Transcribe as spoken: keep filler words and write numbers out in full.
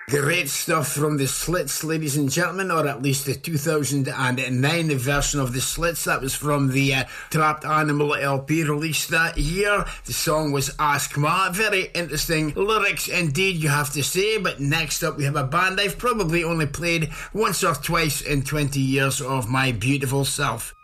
Great stuff from the Slits, ladies and gentlemen, or at least the two thousand nine version of the Slits. That was from the uh, Trapped Animal L P released that year. The song was Ask Ma. Very interesting lyrics indeed, you have to say. But next up we have a band I've probably only played once or twice in twenty years of my beautiful self.